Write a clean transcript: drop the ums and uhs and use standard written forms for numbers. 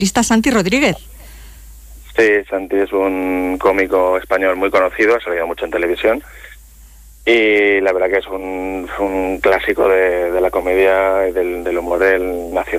Está Santi Rodríguez. Sí, Santi es un cómico español muy conocido, ha salido mucho en televisión y la verdad que es un clásico de la comedia y del humor nacional.